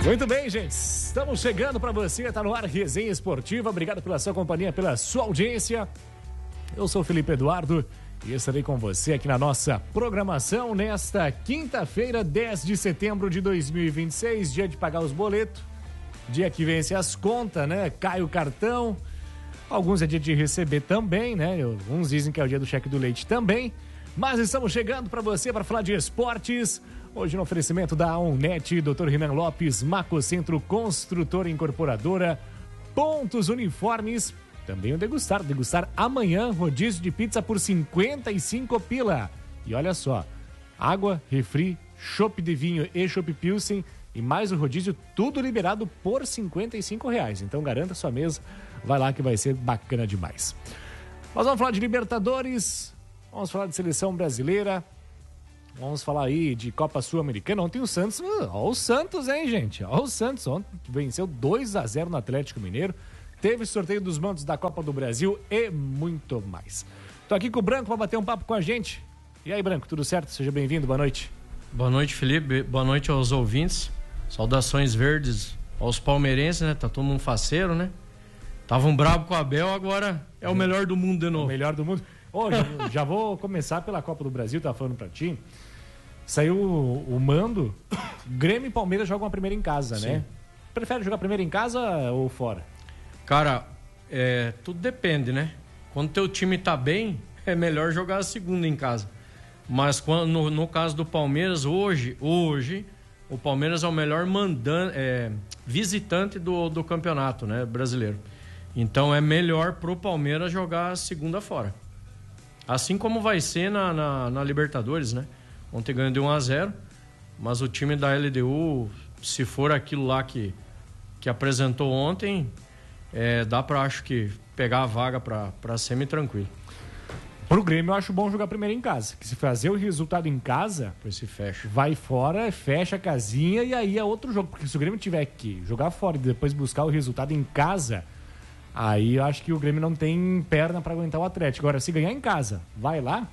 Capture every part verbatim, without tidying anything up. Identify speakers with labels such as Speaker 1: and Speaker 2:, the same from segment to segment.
Speaker 1: Muito bem, gente. Estamos chegando para você. Tá no ar Resenha Esportiva. Obrigado pela sua companhia, pela sua audiência. Eu sou o Felipe Eduardo e estarei com você aqui na nossa programação nesta quinta-feira, dez de setembro de dois mil e vinte e seis, dia de pagar os boletos, dia que vence as contas, né? Cai o cartão. Alguns é dia de receber também, né? Uns dizem que é o dia do cheque do leite também. Mas estamos chegando para você para falar de esportes. Hoje no oferecimento da Onnet, doutor Renan Lopes, Macocentro Construtora Incorporadora, Pontos Uniformes, também o Degustar. Degustar amanhã, rodízio de pizza por cinquenta e cinco pila. E olha só, água, refri, chopp de vinho e chopp Pilsen e mais o rodízio, tudo liberado por cinquenta e cinco reais. Então garanta sua mesa, vai lá que vai ser bacana demais. Nós vamos falar de Libertadores, vamos falar de Seleção Brasileira, vamos falar aí de Copa Sul-Americana. Ontem o Santos, ó o Santos, hein, gente? Ó o Santos, ontem venceu dois a zero no Atlético Mineiro. Teve sorteio dos mandos da Copa do Brasil e muito mais. Tô aqui com o Branco para bater um papo com a gente. E aí, Branco, tudo certo? Seja bem-vindo, boa noite.
Speaker 2: Boa noite, Felipe. Boa noite aos ouvintes. Saudações verdes aos palmeirenses, né? Tá todo mundo faceiro, né? Tavam bravo com o Abel, agora é o melhor do mundo de novo.
Speaker 1: O melhor do mundo. Ô, já, já vou começar pela Copa do Brasil, tava falando pra ti. Saiu o, o mando, Grêmio e Palmeiras jogam a primeira em casa, Sim. né? Prefere jogar primeiro em casa ou fora?
Speaker 2: Cara, é, tudo depende, né? Quando teu time tá bem, é melhor jogar a segunda em casa. Mas quando, no, no caso do Palmeiras, hoje, hoje, o Palmeiras é o melhor mandante, é, visitante do, do campeonato, né, brasileiro. Então é melhor pro Palmeiras jogar a segunda fora. Assim como vai ser na, na, na Libertadores, né? Ontem ganhou de um a zero, mas o time da L D U, se for aquilo lá que, que apresentou ontem, é, dá pra, acho que, pegar a vaga pra, pra semi-tranquilo.
Speaker 1: Pro Grêmio eu acho bom jogar primeiro em casa, que se fazer o resultado em casa,
Speaker 2: pois se fecha.
Speaker 1: Vai fora, fecha a casinha e aí é outro jogo, porque se o Grêmio tiver que jogar fora e depois buscar o resultado em casa, aí eu acho que o Grêmio não tem perna pra aguentar o Atlético. Agora, se ganhar em casa, vai lá.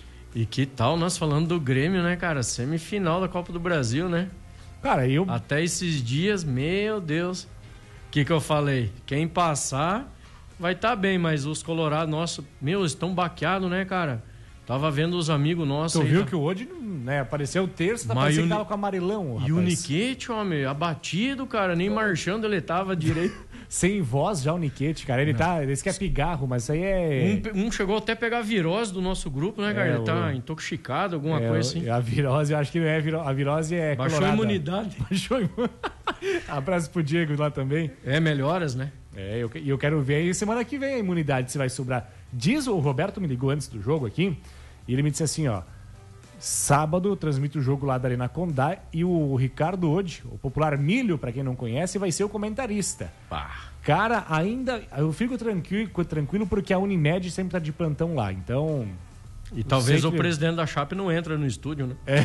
Speaker 2: E que tal nós falando do Grêmio, né, cara? Semifinal da Copa do Brasil, né?
Speaker 1: Cara, eu...
Speaker 2: Até esses dias, meu Deus. O que que eu falei? Quem passar vai estar tá bem, mas os colorados, nossa, meu, estão baqueados, né, cara? Tava vendo os amigos nossos.
Speaker 1: Tu
Speaker 2: aí,
Speaker 1: viu
Speaker 2: tá...
Speaker 1: que hoje, né, apareceu o terço, tá parecendo que tava com amarelão, rapaz.
Speaker 2: E o Niquete, homem, abatido, cara, nem marchando ele tava direito.
Speaker 1: Sem voz já o Niquete, cara. Ele não. tá. Ele quer pigarro, mas isso aí é.
Speaker 2: Um, um chegou até a pegar a virose do nosso grupo, né, cara? É, ele tá o... intoxicado, alguma
Speaker 1: é,
Speaker 2: coisa assim.
Speaker 1: A virose, eu acho que não é virose. A virose é.
Speaker 2: Baixou
Speaker 1: colorada.
Speaker 2: a imunidade.
Speaker 1: Baixou a imunidade. Abraço pro Diego lá também.
Speaker 2: É, melhoras, né?
Speaker 1: É, eu, eu quero ver aí semana que vem a imunidade se vai sobrar. Diz o Roberto me ligou antes do jogo aqui, e ele me disse assim, ó. Sábado, transmite o jogo lá da Arena Condá e o Ricardo Ode, o popular Milho, pra quem não conhece, vai ser o comentarista.
Speaker 2: Pá.
Speaker 1: Cara, ainda eu fico tranquilo, tranquilo porque a Unimed sempre tá de plantão lá, então...
Speaker 2: E talvez
Speaker 1: que...
Speaker 2: o presidente da Chape não entra no estúdio, né?
Speaker 1: É.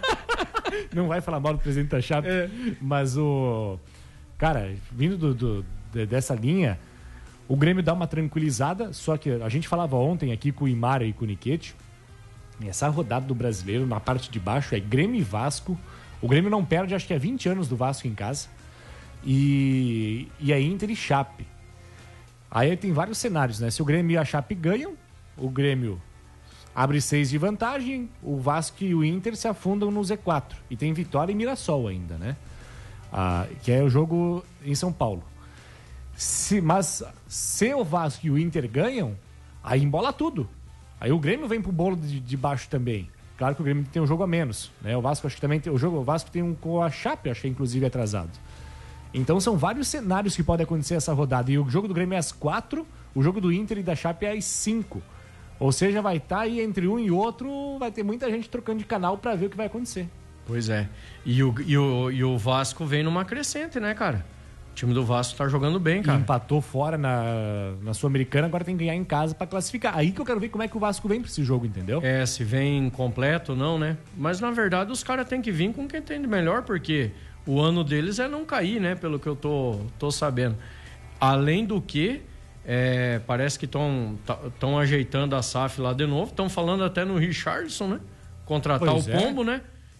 Speaker 1: Não vai falar mal do presidente da Chape, é. Mas o... Cara, vindo do, do, dessa linha, o Grêmio dá uma tranquilizada, só que a gente falava ontem aqui com o Imara e com o Niquete, essa rodada do Brasileiro, na parte de baixo, é Grêmio e Vasco. O Grêmio não perde, acho que é vinte anos do Vasco em casa. E, e é Inter e Chape. Aí tem vários cenários, né? Se o Grêmio e a Chape ganham, o Grêmio abre seis de vantagem, o Vasco e o Inter se afundam no Z quatro. E tem Vitória e Mirassol ainda, né? Ah, que é o jogo em São Paulo. Se, mas se o Vasco e o Inter ganham, aí embola tudo. Aí o Grêmio vem pro bolo de, de baixo também. Claro que o Grêmio tem um jogo a menos, né? O Vasco acho que também tem o jogo, o Vasco tem um com a Chape, acho que é inclusive atrasado. Então são vários cenários que podem acontecer essa rodada. E o jogo do Grêmio é às quatro, o jogo do Inter e da Chape é às cinco. Ou seja, vai estar aí entre um e outro, vai ter muita gente trocando de canal para ver o que vai acontecer.
Speaker 2: Pois é. E o, e o, e o Vasco vem numa crescente, né, cara? O time do Vasco tá jogando bem, cara.
Speaker 1: E empatou fora na, na Sul-Americana, agora tem que ganhar em casa pra classificar. Aí que eu quero ver como é que o Vasco vem pra esse jogo, entendeu?
Speaker 2: É, se vem completo ou não, né? Mas na verdade os caras têm que vir com quem tem de melhor, porque o ano deles é não cair, né? Pelo que eu tô, tô sabendo. Além do que, é, parece que estão ajeitando a S A F lá de novo. Estão falando até no Richardson, né? Contratar pois o Pombo, é. né?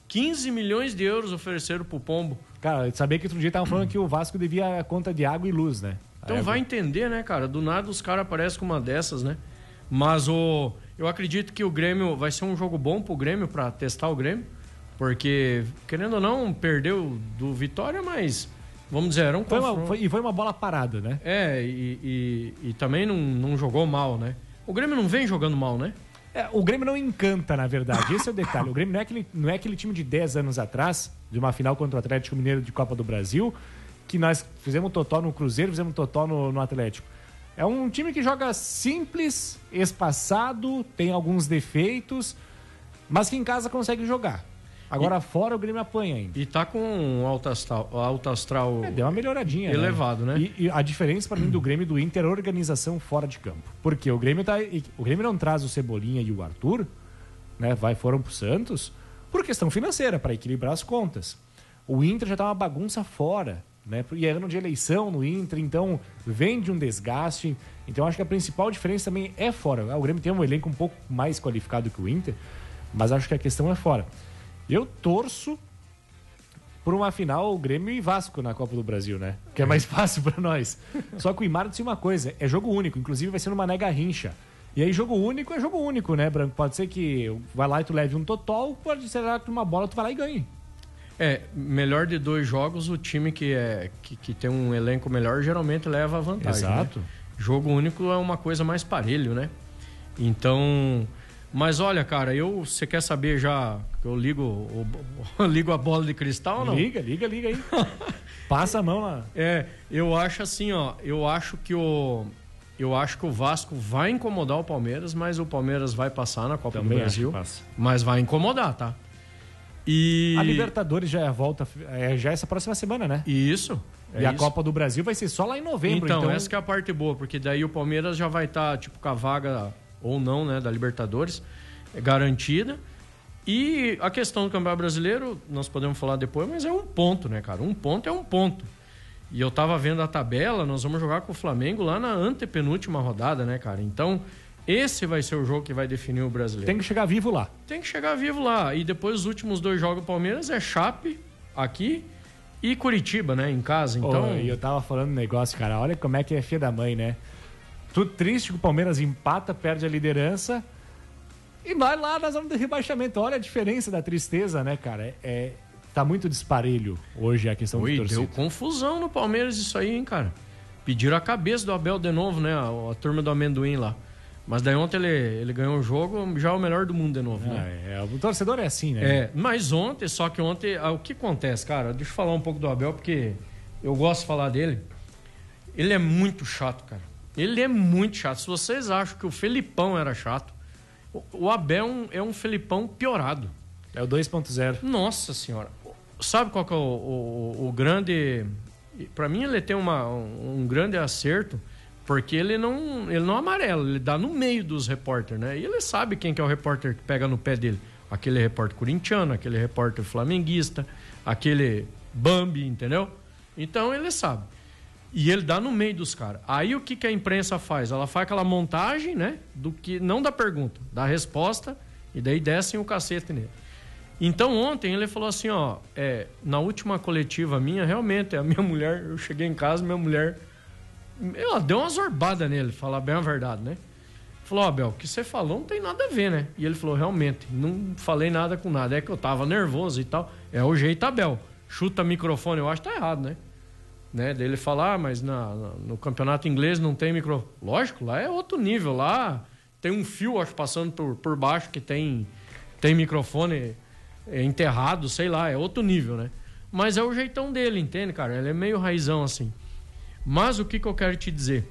Speaker 2: quinze milhões de euros ofereceram pro Pombo.
Speaker 1: Cara, sabia que outro dia estavam falando que o Vasco devia a conta de água e luz, né?
Speaker 2: Então
Speaker 1: Aí,
Speaker 2: vai entender, né, cara? Do nada os caras aparecem com uma dessas, né? Mas o, eu acredito que o Grêmio vai ser um jogo bom pro Grêmio, pra testar o Grêmio. Porque, querendo ou não, perdeu do Vitória, mas, vamos dizer, era um
Speaker 1: foi
Speaker 2: confronto.
Speaker 1: uma, foi, E foi uma bola parada, né?
Speaker 2: É, e, e, e também não, não jogou mal, né? O Grêmio não vem jogando mal, né?
Speaker 1: É, o Grêmio não encanta, na verdade. Esse é o detalhe. O Grêmio não é aquele, não é aquele time de dez anos atrás, de uma final contra o Atlético Mineiro de Copa do Brasil, que nós fizemos um totó no Cruzeiro, fizemos um totó no, no Atlético. É um time que joga simples, espaçado, tem alguns defeitos, mas que em casa consegue jogar. Agora, e, fora, o Grêmio apanha ainda.
Speaker 2: E tá com um alto astral, alto astral
Speaker 1: é, deu uma melhoradinha,
Speaker 2: elevado, né?
Speaker 1: né? E, e a diferença, para mim, do Grêmio e do Inter é a organização fora de campo. Porque o Grêmio, tá, o Grêmio não traz o Cebolinha e o Arthur, né? Vai, foram pro Santos, por questão financeira, para equilibrar as contas. O Inter já tá uma bagunça fora, né? E é ano de eleição no Inter, então vem de um desgaste. Então acho que a principal diferença também é fora. O Grêmio tem um elenco um pouco mais qualificado que o Inter, mas acho que a questão é fora. Eu torço por uma final Grêmio e Vasco na Copa do Brasil, né? Que é mais fácil para nós. Só que o Imar disse uma coisa, é jogo único, inclusive vai ser numa Nega Rincha. E aí jogo único é jogo único, né, Branco? Pode ser que vai lá e tu leve um totó, pode ser que uma bola tu vai lá e ganhe.
Speaker 2: É, melhor de dois jogos, o time que, é, que, que tem um elenco melhor geralmente leva a vantagem.
Speaker 1: Exato.
Speaker 2: Né? Jogo único é uma coisa mais parelho, né? Então... Mas olha, cara, eu, você quer saber já que eu ligo, o, eu ligo a bola de cristal ou não?
Speaker 1: Liga, liga, liga aí. Passa a mão lá.
Speaker 2: É, eu acho assim, ó, eu acho que o eu acho que o Vasco vai incomodar o Palmeiras, mas o Palmeiras vai passar na Copa
Speaker 1: Também
Speaker 2: do Brasil,
Speaker 1: passa.
Speaker 2: Mas vai incomodar, tá? E
Speaker 1: a Libertadores já é a volta, é já essa próxima semana, né?
Speaker 2: Isso. É
Speaker 1: e a
Speaker 2: isso.
Speaker 1: Copa do Brasil vai ser só lá em novembro,
Speaker 2: então.
Speaker 1: Então,
Speaker 2: essa que é a parte boa, porque daí o Palmeiras já vai estar, tá, tipo, com a vaga ou não, né, da Libertadores, é garantida. E a questão do Campeonato Brasileiro, nós podemos falar depois, mas é um ponto, né, cara? Um ponto é um ponto. E eu tava vendo a tabela, nós vamos jogar com o Flamengo lá na antepenúltima rodada, né, cara? Então, esse vai ser o jogo que vai definir o brasileiro.
Speaker 1: Tem que chegar vivo lá.
Speaker 2: Tem que chegar vivo lá. E depois os últimos dois jogos do Palmeiras é Chape, aqui, e Curitiba, né, em casa. Então...
Speaker 1: E oh, eu tava falando um negócio, cara, olha como é que é filha da mãe, né? Tudo triste que o Palmeiras empata, perde a liderança e nós lá na zona do rebaixamento. Olha a diferença da tristeza, né, cara? É, é, tá muito disparelho hoje a questão
Speaker 2: Oi,
Speaker 1: do torcida.
Speaker 2: Deu confusão no Palmeiras isso aí, hein, cara? Pediram a cabeça do Abel de novo, né? A, a turma do amendoim lá. Mas daí ontem ele, ele ganhou o jogo, já é o melhor do mundo de novo,
Speaker 1: ah,
Speaker 2: né?
Speaker 1: É, o torcedor é assim, né?
Speaker 2: É, mas ontem, só que ontem, ah, o que acontece, cara? Deixa eu falar um pouco do Abel, porque eu gosto de falar dele. Ele é muito chato, cara. Ele é muito chato. Se vocês acham que o Felipão era chato, o Abel é um, é um Felipão piorado.
Speaker 1: É o dois ponto zero.
Speaker 2: Nossa senhora. Sabe qual que é o, o, o grande... Pra mim ele tem uma, um, um grande acerto, porque ele não, ele não amarela, ele dá no meio dos repórteres, né? E ele sabe quem que é o repórter que pega no pé dele. Aquele repórter corintiano, aquele repórter flamenguista, aquele Bambi, entendeu? Então ele sabe. E ele dá no meio dos caras. Aí o que, que a imprensa faz? Ela faz aquela montagem, né? Do que, não da pergunta, da resposta, e daí descem o cacete nele. Então ontem ele falou assim, ó, é, na última coletiva minha, realmente, a minha mulher, eu cheguei em casa, minha mulher, ela deu uma zorbada nele, falar bem a verdade, né? Falou, ó, Abel, o que você falou não tem nada a ver, né? E ele falou, realmente, não falei nada com nada, é que eu tava nervoso e tal. É o jeito Abel. Chuta microfone, eu acho que tá errado, né? Né, dele falar, ah, mas na, na, no campeonato inglês não tem micro... Lógico, lá é outro nível. Lá tem um fio, acho, passando por, por baixo que tem, tem microfone enterrado, sei lá, é outro nível, né? Mas é o jeitão dele, entende, cara? Ele é meio raizão, assim. Mas o que, que eu quero te dizer?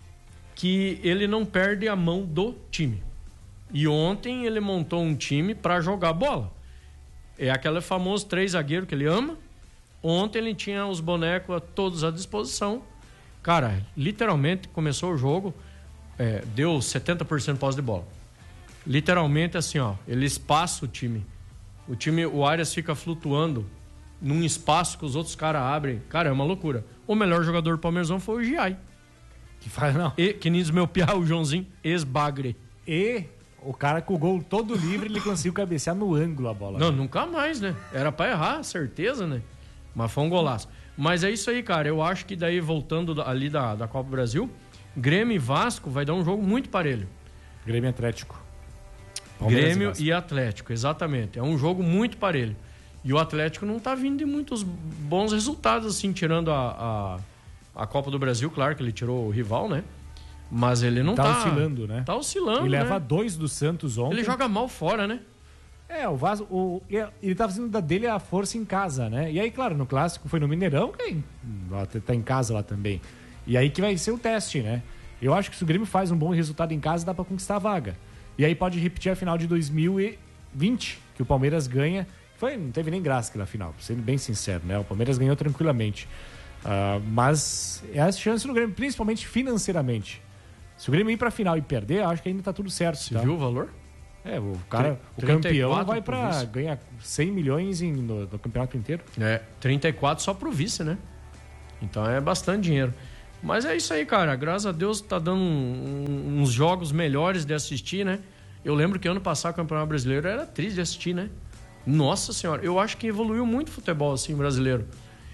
Speaker 2: Que ele não perde a mão do time. E ontem ele montou um time para jogar bola. É aquele famoso três zagueiro que ele ama. Ontem ele tinha os bonecos todos à disposição. Cara, literalmente começou o jogo, é, deu setenta por cento de posse de bola. Literalmente assim, ó, ele espaça o time. O time, o Arias fica flutuando num espaço que os outros caras abrem. Cara, é uma loucura. O melhor jogador do Palmeiras foi o Giai.
Speaker 1: Que faz não.
Speaker 2: E, que nem diz meu piá, o Joãozinho, ex-bagre.
Speaker 1: E O cara com o gol todo livre, ele conseguiu cabecear no ângulo a bola.
Speaker 2: Não, né? Nunca mais, né? Era pra errar, certeza, né? Mas foi um golaço. Mas é isso aí, cara. Eu acho que daí, voltando ali da, da Copa do Brasil, Grêmio e Vasco vai dar um jogo muito parelho.
Speaker 1: Grêmio e Atlético.
Speaker 2: Palmeiras Grêmio e, e Atlético, exatamente. É um jogo muito parelho. E o Atlético não tá vindo de muitos bons resultados, assim, tirando a, a, a Copa do Brasil, claro que ele tirou o rival, né? Mas ele não tá...
Speaker 1: Tá oscilando, né?
Speaker 2: Tá oscilando,
Speaker 1: Ele
Speaker 2: né?
Speaker 1: leva dois do Santos ontem.
Speaker 2: Ele joga mal fora, né?
Speaker 1: É, o Vasco... O, ele tá fazendo da dele a força em casa, né? E aí, claro, no Clássico foi no Mineirão, que tá em casa lá também. E aí que vai ser o teste, né? Eu acho que se o Grêmio faz um bom resultado em casa, dá pra conquistar a vaga. E aí pode repetir a final de dois mil e vinte, que o Palmeiras ganha... Foi, não teve nem graça aquela final, sendo bem sincero, né? O Palmeiras ganhou tranquilamente. Uh, mas é a chance do Grêmio, principalmente financeiramente. Se o Grêmio ir pra final e perder, acho que ainda tá tudo certo.
Speaker 2: Você
Speaker 1: tá?
Speaker 2: viu o valor?
Speaker 1: É, o cara, o campeão vai pra ganhar cem milhões em, no, no campeonato inteiro.
Speaker 2: É, trinta e quatro só pro vice, né? Então é bastante dinheiro. Mas é isso aí, cara. Graças a Deus tá dando um, um, uns jogos melhores de assistir, né? Eu lembro que ano passado o Campeonato Brasileiro era triste de assistir, né? Nossa Senhora, eu acho que evoluiu muito o futebol assim, brasileiro.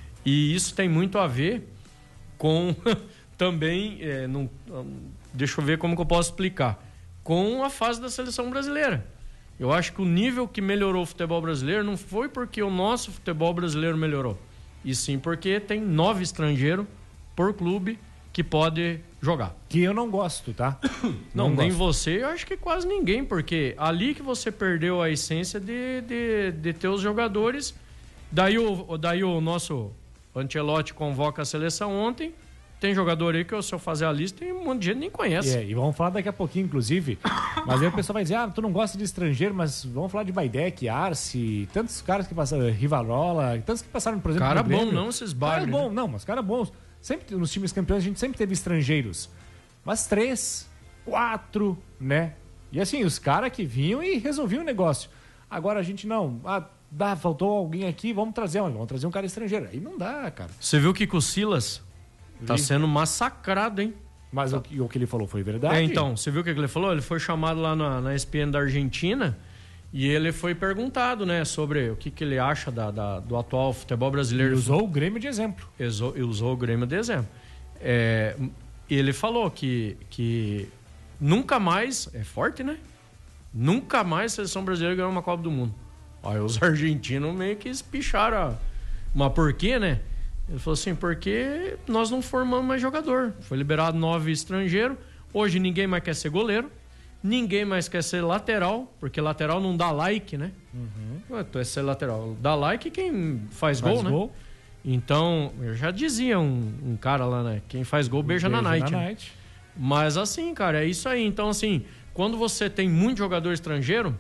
Speaker 2: E isso tem muito a ver com também, é, não, deixa eu ver como que eu posso explicar, com a fase da seleção brasileira. Eu acho que o nível que melhorou o futebol brasileiro não foi porque o nosso futebol brasileiro melhorou, e sim porque tem nove estrangeiros por clube que pode jogar.
Speaker 1: Que eu não gosto, tá?
Speaker 2: Não,
Speaker 1: não
Speaker 2: nem
Speaker 1: gosto.
Speaker 2: você, eu acho que quase ninguém, porque ali que você perdeu a essência de, de, de ter os jogadores. Daí o, daí o nosso Ancelotti convoca a seleção ontem. Tem jogador aí que, se eu fazer a lista, tem um monte de gente que nem conhece.
Speaker 1: É, e vamos falar daqui a pouquinho, inclusive. Mas aí o pessoal vai dizer, ah, tu não gosta de estrangeiro, mas vamos falar de Baidec, Arce, tantos caras que passaram, Rivarola, tantos que passaram, por exemplo,
Speaker 2: cara
Speaker 1: no Grêmio.
Speaker 2: bom, não esses bares.
Speaker 1: Cara bom,
Speaker 2: né?
Speaker 1: não, mas cara bons. Sempre, nos times campeões a gente sempre teve estrangeiros. Mas três, quatro, né? E assim, os caras que vinham e resolviam o negócio. Agora a gente não. Ah, dá, faltou alguém aqui, vamos trazer, vamos trazer um cara estrangeiro. Aí não dá, cara.
Speaker 2: Você viu que com o Silas tá sendo massacrado, hein?
Speaker 1: Mas tá. o, o que ele falou foi verdade?
Speaker 2: É, então, você viu o que ele falou? Ele foi chamado lá na, na E S P N da Argentina e ele foi perguntado, né, sobre o que, que ele acha da, da, do atual futebol brasileiro.
Speaker 1: Ele usou o Grêmio de exemplo.
Speaker 2: Usou, usou o Grêmio de exemplo. É, ele falou que, que nunca mais, é forte, né? Nunca mais a seleção brasileira ganhou uma Copa do Mundo. Aí os argentinos meio que espicharam. A... Mas por quê, né? Ele falou assim, porque nós não formamos mais jogador. Foi liberado nove estrangeiros. Hoje ninguém mais quer ser goleiro. Ninguém mais quer ser lateral, porque lateral não dá like, né? Uhum. Ué, tu é ser lateral. Dá like quem faz, faz gol, gol, né? Então, eu já dizia um, um cara lá, né? Quem faz gol beija, beija na, night, na né? night. Mas assim, cara, é isso aí. Então, assim, quando você tem muito jogador estrangeiro,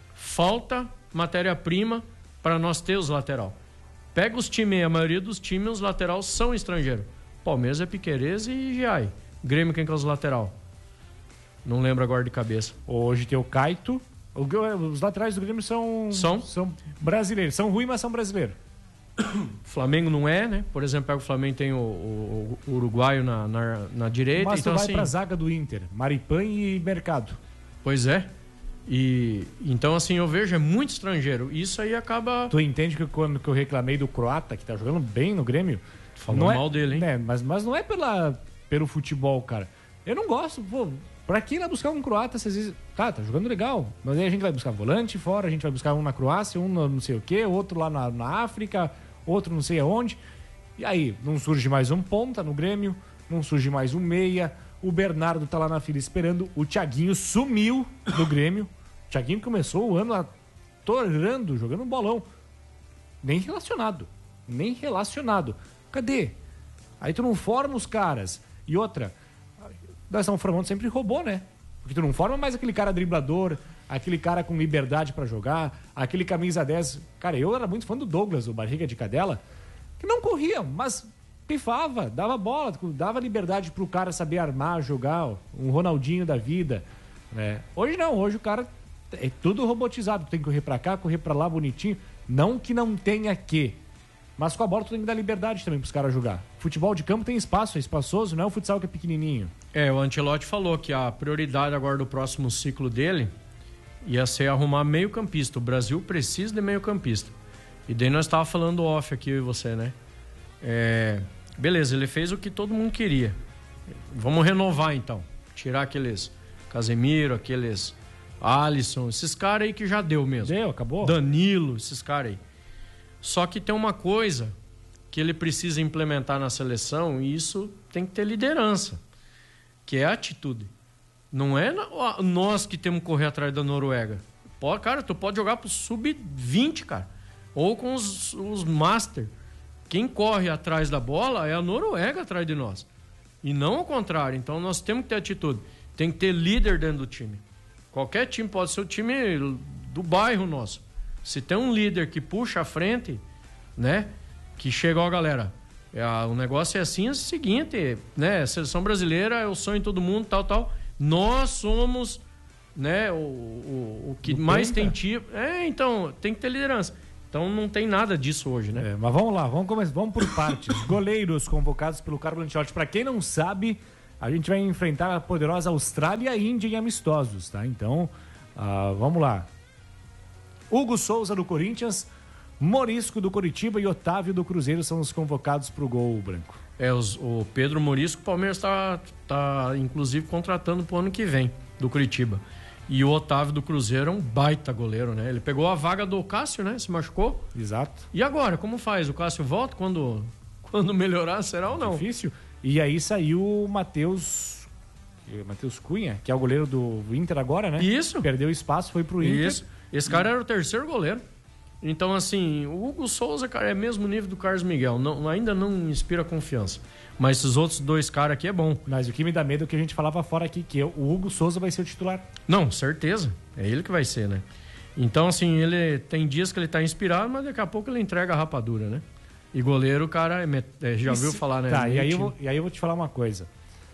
Speaker 2: falta matéria-prima para nós ter os lateral. Pega os times, a maioria dos times, os lateral são estrangeiros. Palmeiras é Piquerez e Giai. Grêmio, quem que é os lateral? Não lembro agora de cabeça.
Speaker 1: Hoje tem o Caito. Os laterais do Grêmio são,
Speaker 2: são?
Speaker 1: são brasileiros. São ruins, mas são brasileiros.
Speaker 2: Flamengo não é, né? Por exemplo, pega o Flamengo, tem o, o, o uruguaio na, na, na direita.
Speaker 1: Mas
Speaker 2: então,
Speaker 1: tu vai
Speaker 2: assim,
Speaker 1: pra zaga do Inter. Maripan e Mercado.
Speaker 2: Pois é. E então, assim, eu vejo, é muito estrangeiro. Isso aí acaba...
Speaker 1: Tu entende que quando que eu reclamei do croata, que tá jogando bem no Grêmio...
Speaker 2: Falou mal
Speaker 1: é,
Speaker 2: dele, hein?
Speaker 1: Né, mas, mas não é pela, pelo futebol, cara. Eu não gosto, pô... Pra que ir lá buscar um croata, às vezes... Tá, tá jogando legal. Mas aí a gente vai buscar volante fora, a gente vai buscar um na Croácia, um no não sei o quê, outro lá na, na África, outro não sei aonde. E aí, não surge mais um ponta no Grêmio, não surge mais um meia. O Bernardo tá lá na fila esperando. O Thiaguinho sumiu do Grêmio. O Thiaguinho começou o ano atorando, jogando um bolão. Nem relacionado. Nem relacionado. Cadê? Aí tu não forma os caras. E outra... Nós estamos formando sempre robô, né? Porque tu não forma mais aquele cara driblador, aquele cara com liberdade pra jogar, aquele camisa dez. Cara, eu era muito fã do Douglas, o Barriga de Cadela, que não corria, mas pifava, dava bola, dava liberdade pro cara saber armar, jogar, um Ronaldinho da vida, né? Hoje não, hoje o cara é tudo robotizado, tem que correr pra cá, correr pra lá bonitinho. Não que não tenha que, mas com a bola tu tem que dar liberdade também pros caras jogar. Futebol de campo tem espaço, é espaçoso, não é o futsal que é pequenininho.
Speaker 2: É, o Ancelotti falou que a prioridade agora do próximo ciclo dele ia ser arrumar meio campista. O Brasil precisa de meio campista. E daí nós estávamos falando off aqui, eu e você, né? É, beleza, ele fez o que todo mundo queria. Vamos renovar então. Tirar aqueles Casemiro, aqueles Alisson, esses caras aí que já deu mesmo.
Speaker 1: Deu, acabou.
Speaker 2: Danilo, esses caras aí. Só que tem uma coisa que ele precisa implementar na seleção, e isso tem que ter liderança, que é a atitude. Não é nós que temos que correr atrás da Noruega. Pô, cara, tu pode jogar pro sub vinte, cara. Ou com os, os master. Quem corre atrás da bola é a Noruega atrás de nós. E não ao contrário. Então nós temos que ter atitude. Tem que ter líder dentro do time. Qualquer time pode ser o time do bairro nosso. Se tem um líder que puxa a frente, né? Que chega, ó, galera. É, o negócio é assim, é o seguinte, né? A seleção brasileira é o sonho de todo mundo, tal, tal. Nós somos, né, o, o, o que do mais tem tipo. É, então, tem que ter liderança. Então não tem nada disso hoje, né?
Speaker 1: É, mas vamos lá, vamos, começar, vamos por partes. Goleiros convocados pelo Carlo Ancelotti. Para quem não sabe, a gente vai enfrentar a poderosa Austrália e a Índia em amistosos, tá? Então, uh, vamos lá. Hugo Souza do Corinthians, Morisco do Coritiba e Otávio do Cruzeiro são os convocados para o gol branco.
Speaker 2: É, os, o Pedro Morisco, o Palmeiras está, tá, inclusive, contratando para o ano que vem, do Coritiba. E o Otávio do Cruzeiro é um baita goleiro, né? Ele pegou a vaga do Cássio, né? Se machucou.
Speaker 1: Exato.
Speaker 2: E agora, como faz? O Cássio volta quando, quando melhorar, será ou não?
Speaker 1: Difícil. E aí saiu o Matheus... Matheus Cunha, que é o goleiro do Inter agora, né?
Speaker 2: Isso.
Speaker 1: Perdeu espaço, foi pro Inter.
Speaker 2: Isso. Esse cara era o terceiro goleiro. Então, assim, o Hugo Souza, cara, é mesmo nível do Carlos Miguel. Não, ainda não inspira confiança. Mas esses outros dois caras aqui é bom.
Speaker 1: Mas o que me dá medo é o que a gente falava fora aqui, que o Hugo Souza vai ser o titular.
Speaker 2: Não, certeza. É ele que vai ser, né? Então, assim, ele tem dias que ele tá inspirado, mas daqui a pouco ele entrega a rapadura, né? E goleiro, o cara, é, já ouviu falar, né?
Speaker 1: Tá, e aí, eu vou, e aí eu vou te falar uma coisa.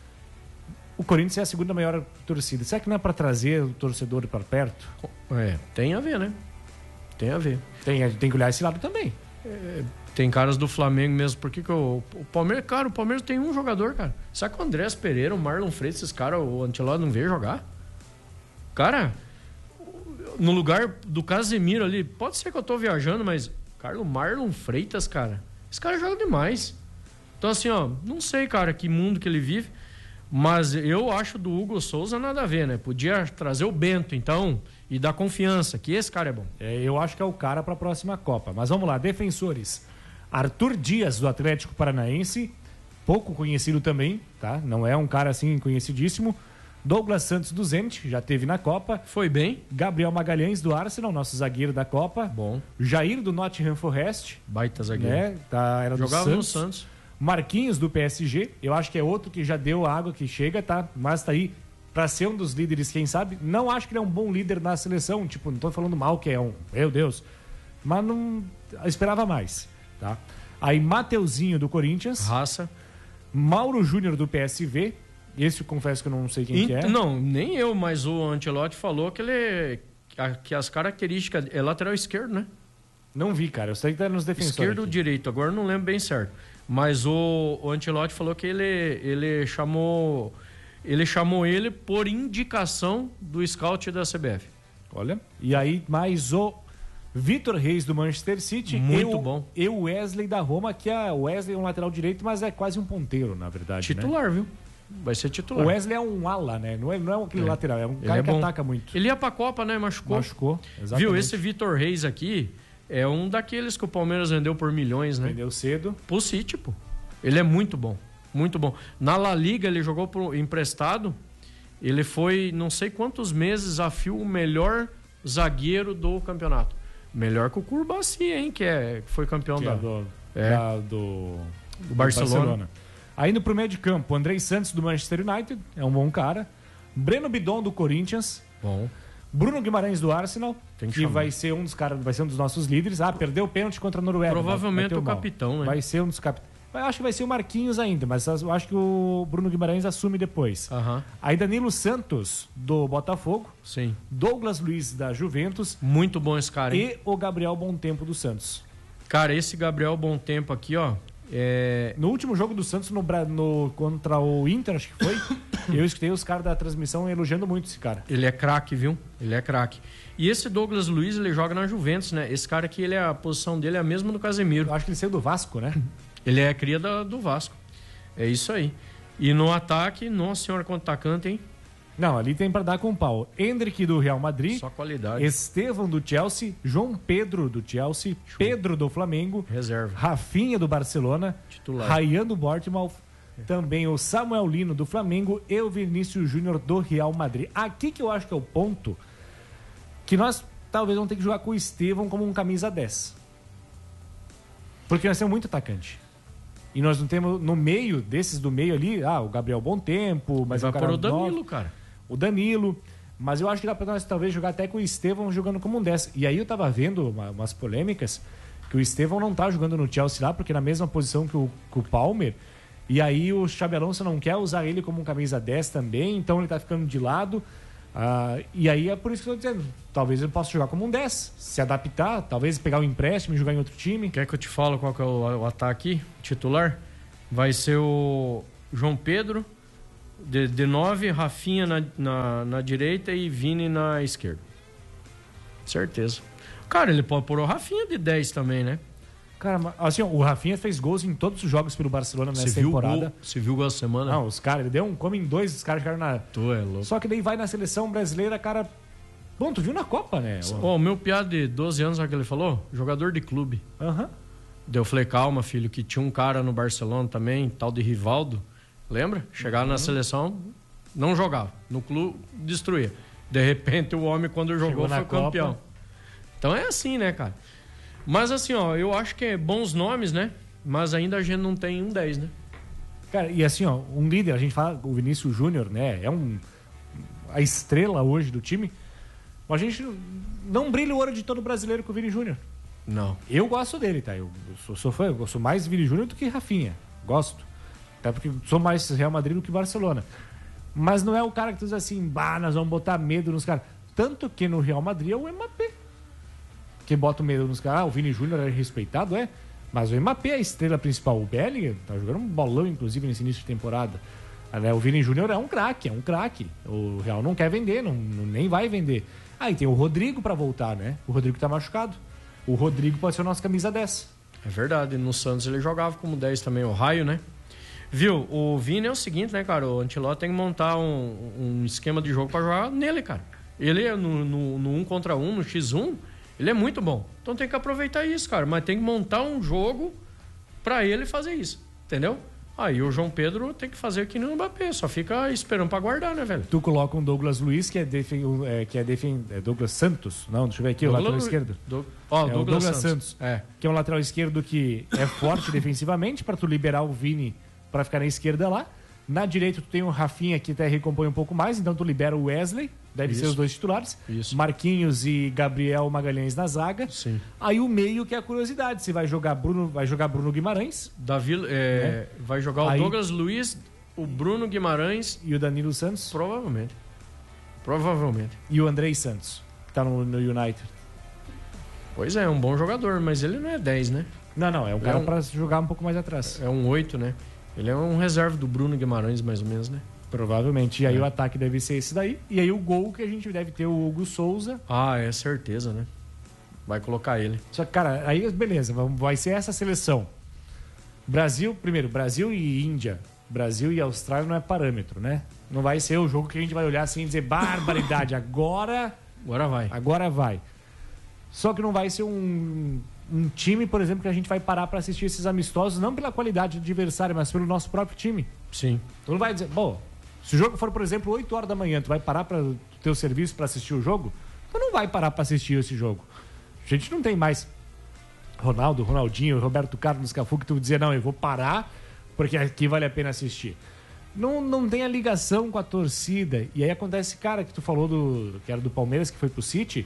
Speaker 1: O Corinthians é a segunda maior torcida. Será que não é pra trazer o torcedor para perto?
Speaker 2: É, tem a ver, né? Tem a ver.
Speaker 1: Tem, tem que olhar esse lado também.
Speaker 2: É, tem caras do Flamengo mesmo. Por que que o, o Palmeiras... Cara, o Palmeiras tem um jogador, cara. Será que o Andrés Pereira, o Marlon Freitas, esses caras, o Ancelotti não veio jogar? Cara, no lugar do Casemiro ali, pode ser que eu tô viajando, mas... Cara, o Marlon Freitas, cara, esse cara joga demais. Então, assim, ó, não sei, cara, que mundo que ele vive, mas eu acho do Hugo Souza nada a ver, né? Podia trazer o Bento, então... E dá confiança, que esse cara é bom.
Speaker 1: É, eu acho que é o cara para a próxima Copa. Mas vamos lá, defensores. Arthur Dias, do Atlético Paranaense, pouco conhecido também, tá? Não é um cara assim conhecidíssimo. Douglas Santos do Zenit, já teve na Copa.
Speaker 2: Foi bem.
Speaker 1: Gabriel Magalhães do Arsenal, nosso zagueiro da Copa.
Speaker 2: Bom.
Speaker 1: Jair do Nottingham Forest.
Speaker 2: Baita zagueiro.
Speaker 1: Né? Tá, era
Speaker 2: Jogava
Speaker 1: do
Speaker 2: no
Speaker 1: Santos.
Speaker 2: Santos.
Speaker 1: Marquinhos do P S G, eu acho que é outro que já deu água que chega, tá? Mas tá aí para ser um dos líderes, quem sabe. Não acho que ele é um bom líder na seleção, tipo, não tô falando mal que é um, meu Deus, mas não eu esperava mais, tá? Aí Mateuzinho do Corinthians,
Speaker 2: raça.
Speaker 1: Mauro Júnior do P S V, esse eu confesso que eu não sei quem
Speaker 2: e,
Speaker 1: que é.
Speaker 2: Não, nem eu, mas o Ancelotti falou que ele que as características é lateral esquerdo, né?
Speaker 1: Não vi, cara, eu sei que tá nos defensores.
Speaker 2: Esquerdo ou
Speaker 1: aqui.
Speaker 2: direito, agora eu não lembro bem certo. Mas o, o Ancelotti falou que ele ele chamou Ele chamou ele por indicação do scout da C B F.
Speaker 1: Olha. E aí, mais o Vitor Reis do Manchester City.
Speaker 2: Muito
Speaker 1: eu,
Speaker 2: bom.
Speaker 1: E o Wesley da Roma, que é o Wesley é um lateral direito, mas é quase um ponteiro, na verdade.
Speaker 2: Titular,
Speaker 1: né?
Speaker 2: viu? Vai ser titular.
Speaker 1: O Wesley é um ala, né? Não é, não é aquele
Speaker 2: é.
Speaker 1: lateral, é um cara
Speaker 2: é
Speaker 1: que
Speaker 2: bom.
Speaker 1: ataca muito.
Speaker 2: Ele ia pra Copa, né? Machucou.
Speaker 1: Machucou, exatamente.
Speaker 2: Viu? Esse Vitor Reis aqui é um daqueles que o Palmeiras vendeu por milhões, né?
Speaker 1: Vendeu cedo.
Speaker 2: Pro City, pô. Ele é muito bom. Muito bom. Na La Liga, ele jogou pro emprestado. Ele foi, não sei quantos meses, a fio o melhor zagueiro do campeonato. Melhor que o Curbassi, hein? Que, é, que foi campeão
Speaker 1: Que
Speaker 2: da,
Speaker 1: é do,
Speaker 2: é.
Speaker 1: da, do,
Speaker 2: do Barcelona.
Speaker 1: Barcelona. Aí indo pro meio de campo, Andrei Santos do Manchester United, é um bom cara. Breno Bidon do Corinthians.
Speaker 2: Bom.
Speaker 1: Bruno Guimarães do Arsenal,
Speaker 2: Tem que
Speaker 1: que
Speaker 2: chamar.
Speaker 1: vai ser um dos caras, vai ser um dos nossos líderes. Ah, perdeu o pênalti contra a Noruega.
Speaker 2: Provavelmente
Speaker 1: vai, vai
Speaker 2: o
Speaker 1: mal.
Speaker 2: capitão, né?
Speaker 1: Vai ser um dos capitães. Eu acho que vai ser o Marquinhos ainda, mas eu acho que o Bruno Guimarães assume depois.
Speaker 2: Aham.
Speaker 1: Aí Danilo Santos, do Botafogo.
Speaker 2: Sim.
Speaker 1: Douglas Luiz, da Juventus.
Speaker 2: Muito bom esse cara, hein?
Speaker 1: E o Gabriel Bontempo, do Santos.
Speaker 2: Cara, esse Gabriel Bontempo aqui, ó, é...
Speaker 1: No último jogo do Santos no, no, contra o Inter, acho que foi, Eu escutei os caras da transmissão elogiando muito esse cara.
Speaker 2: Ele é craque, viu? Ele é craque. E esse Douglas Luiz, ele joga na Juventus, né? Esse cara aqui, ele, a posição dele é a mesma do Casemiro.
Speaker 1: Eu acho que ele saiu do Vasco, né?
Speaker 2: Ele é cria da, do Vasco. É isso aí. E no ataque, nossa senhora, quanto atacante, hein?
Speaker 1: Não, ali tem pra dar com pau. Hendrick do Real Madrid.
Speaker 2: Só qualidade.
Speaker 1: Estevão do Chelsea. João Pedro do Chelsea. Show. Pedro do Flamengo.
Speaker 2: Reserva.
Speaker 1: Rafinha do Barcelona.
Speaker 2: Titular.
Speaker 1: Ryan do Bournemouth. É. Também o Samuel Lino do Flamengo e o Vinícius Júnior do Real Madrid. Aqui que eu acho que é o ponto que nós talvez vamos ter que jogar com o Estevão como um camisa dez. Porque nós temos muito atacante. E nós não temos no meio, desses do meio ali, ah, o Gabriel Bom Tempo, mas
Speaker 2: vai
Speaker 1: o cara
Speaker 2: por o Danilo,
Speaker 1: novo,
Speaker 2: cara.
Speaker 1: O Danilo. Mas eu acho que dá pra nós talvez jogar até com o Estevão jogando como um dez. E aí eu tava vendo uma, umas polêmicas que o Estevão não tá jogando no Chelsea lá, porque na mesma posição que o, que o Palmer. E aí o Xabi Alonso não quer usar ele como um camisa dez também, então ele tá ficando de lado. Uh, e aí é por isso que eu tô dizendo, talvez ele possa jogar como um dez, se adaptar, talvez pegar um empréstimo e jogar em outro time.
Speaker 2: Quer que eu te falo qual que é o, o ataque titular? Vai ser o João Pedro de, de nove, Rafinha na, na, na direita e Vini na esquerda. Certeza. Cara, ele pode pôr o Rafinha de dez também, né?
Speaker 1: Cara, assim, ó, o Rafinha fez gols em todos os jogos pelo Barcelona nessa
Speaker 2: Você viu
Speaker 1: temporada.
Speaker 2: Gol, você viu o gol da semana?
Speaker 1: Não, os caras, ele deu um come em dois, os caras ficaram na...
Speaker 2: Tu é louco.
Speaker 1: Só que daí vai na seleção brasileira, cara... Bom, tu viu na Copa, né?
Speaker 2: Ó, o meu piada de doze anos, sabe o que ele falou? Jogador de clube.
Speaker 1: Aham. Uhum.
Speaker 2: Deu, falei, calma, filho, que tinha um cara no Barcelona também, tal de Rivaldo. Lembra? Chegava uhum. na seleção, não jogava. No clube, destruía. De repente, o homem, quando jogou, foi campeão. Então é assim, né, cara? Mas assim, ó, eu acho que é bons nomes, né? Mas ainda a gente não tem um dez, né?
Speaker 1: Cara, e assim, ó, um líder, a gente fala, o Vinícius Júnior, né? É um a estrela hoje do time. Mas a gente não brilha o ouro de todo brasileiro com o Vini Júnior.
Speaker 2: Não.
Speaker 1: Eu gosto dele, tá? Eu sou, sou fã, eu sou mais Vini Júnior do que Rafinha. Gosto. Até porque sou mais Real Madrid do que Barcelona. Mas não é o cara que tu diz assim, bah, nós vamos botar medo nos caras. Tanto que no Real Madrid é o Mbappé. Que bota o medo nos caras. Ah, o Vini Júnior é respeitado, é. Mas o Mbappé é a estrela principal. O Bellingham tá jogando um bolão, inclusive, nesse início de temporada. O Vini Júnior é um craque, é um craque. O Real não quer vender, não, nem vai vender. Aí ah, tem o Rodrigo pra voltar, né? O Rodrigo tá machucado. O Rodrigo pode ser o nosso camisa dez.
Speaker 2: É verdade. No Santos ele jogava como dez também, o Raio, né? Viu? O Vini é o seguinte, né, cara? O Ancelotti tem que montar um, um esquema de jogo pra jogar nele, cara. Ele é no, no, no um contra um, no xis um... Ele é muito bom. Então tem que aproveitar isso, cara. Mas tem que montar um jogo pra ele fazer isso. Entendeu? Aí o João Pedro tem que fazer aqui no Mbappé. Só fica esperando pra guardar, né, velho?
Speaker 1: Tu coloca um Douglas Luiz, que é, defen... é, que é, defen... é Douglas Santos. Não, deixa eu ver aqui, Douglas... o lateral esquerdo.
Speaker 2: Do... Oh,
Speaker 1: é
Speaker 2: Douglas,
Speaker 1: o Douglas
Speaker 2: Santos.
Speaker 1: Santos. É. Que é um lateral esquerdo que é forte defensivamente pra tu liberar o Vini pra ficar na esquerda lá. Na direita tu tem o Rafinha que até recompõe um pouco mais, então tu libera o Wesley, deve Isso. ser os dois titulares.
Speaker 2: Isso.
Speaker 1: Marquinhos e Gabriel Magalhães na zaga.
Speaker 2: Sim.
Speaker 1: Aí o meio que é a curiosidade, se vai jogar Bruno, vai jogar Bruno Guimarães.
Speaker 2: Davi, é, né? Vai jogar o Aí, Douglas Luiz, o Bruno Guimarães
Speaker 1: e o Danilo Santos.
Speaker 2: Provavelmente. Provavelmente.
Speaker 1: E o Andrei Santos, que tá no, no United.
Speaker 2: Pois é, é um bom jogador, mas ele não é dez, né?
Speaker 1: Não, não, é um ele cara é um, pra jogar um pouco mais atrás.
Speaker 2: É um oito, né? Ele é um reserva do Bruno Guimarães, mais ou menos, né?
Speaker 1: Provavelmente. E aí é. o ataque deve ser esse daí. E aí o gol que a gente deve ter o Hugo Souza.
Speaker 2: Ah, é certeza, né? Vai colocar ele.
Speaker 1: Só que, cara, aí beleza, vai ser essa seleção. Brasil, primeiro, Brasil e Índia. Brasil e Austrália não é parâmetro, né? Não vai ser o jogo que a gente vai olhar assim e dizer barbaridade, agora...
Speaker 2: Agora vai.
Speaker 1: Agora vai. Só que não vai ser um... um time, por exemplo, que a gente vai parar para assistir esses amistosos, não pela qualidade do adversário, mas pelo nosso próprio time.
Speaker 2: Sim.
Speaker 1: Tu não vai dizer, bom, se o jogo for, por exemplo, oito horas da manhã, tu vai parar para o teu serviço para assistir o jogo? Tu não vai parar para assistir esse jogo. A gente não tem mais Ronaldo, Ronaldinho, Roberto Carlos, Cafu, que tu dizer, não, eu vou parar porque aqui vale a pena assistir. Não, não tem a ligação com a torcida. E aí acontece, cara, que tu falou do que era do Palmeiras, que foi pro City,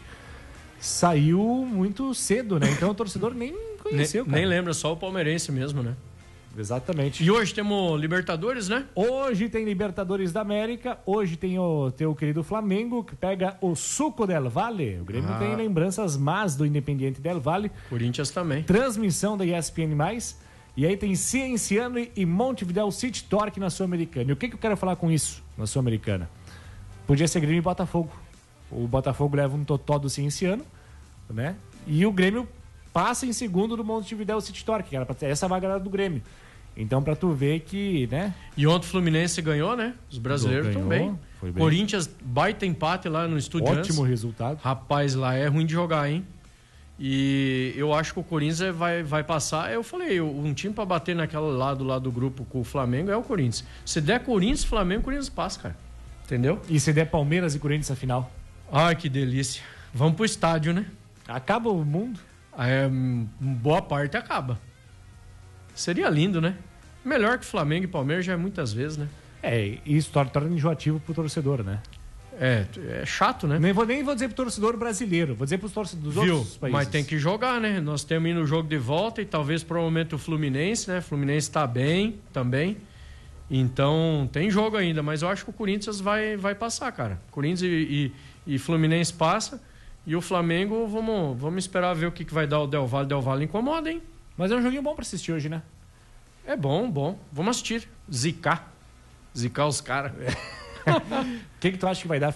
Speaker 1: saiu muito cedo, né? Então o torcedor nem conheceu,
Speaker 2: nem,
Speaker 1: cara.
Speaker 2: Nem lembra, só o palmeirense mesmo, né?
Speaker 1: Exatamente.
Speaker 2: E hoje temos Libertadores, né?
Speaker 1: Hoje tem Libertadores da América. Hoje tem o teu querido Flamengo, que pega o Suco del Valle. O Grêmio ah. tem lembranças más do Independiente del Valle.
Speaker 2: Corinthians também.
Speaker 1: Transmissão da E S P N mais. E aí tem Cienciano e Montevidéu City Torque na Sul-Americana. E o que, que eu quero falar com isso na Sul-Americana? Podia ser Grêmio e Botafogo. O Botafogo leva um totó do Cienciano, né? E o Grêmio passa em segundo do Montevidéu City Torque, que era pra ter essa vaga do Grêmio. Então, pra tu ver que, né?
Speaker 2: E ontem o Fluminense ganhou, né? Os brasileiros
Speaker 1: Ganhou,
Speaker 2: também.
Speaker 1: foi bem.
Speaker 2: Corinthians, baita empate lá no Estudiantes.
Speaker 1: Ótimo resultado.
Speaker 2: Rapaz, lá é ruim de jogar, hein? E eu acho que o Corinthians vai, vai passar. Eu falei, um time pra bater naquele lado lá do grupo com o Flamengo é o Corinthians. Se der Corinthians, Flamengo, Corinthians passa, cara. Entendeu?
Speaker 1: E se der Palmeiras e Corinthians na final?
Speaker 2: Ai, que delícia. Vamos pro estádio, né?
Speaker 1: Acaba o mundo?
Speaker 2: É, boa parte acaba. Seria lindo, né? Melhor que Flamengo e Palmeiras já é muitas vezes, né?
Speaker 1: É, e isso torna, torna enjoativo pro torcedor, né?
Speaker 2: É, é chato, né?
Speaker 1: Nem vou, nem vou dizer pro torcedor brasileiro, vou dizer pros torcedores dos
Speaker 2: Viu?
Speaker 1: outros países.
Speaker 2: Mas tem que jogar, né? Nós temos ido no jogo de volta e talvez provavelmente o Fluminense, né? O Fluminense tá bem também. Então tem jogo ainda, mas eu acho que o Corinthians vai, vai passar, cara. Corinthians e, e, e Fluminense passa. E o Flamengo, vamos, vamos esperar ver o que, que vai dar o Del Valle. Del Valle incomoda, hein?
Speaker 1: Mas é um joguinho bom pra assistir hoje, né?
Speaker 2: É bom, bom. Vamos assistir. Zicar. Zicar os caras.
Speaker 1: O que, que tu acha que vai dar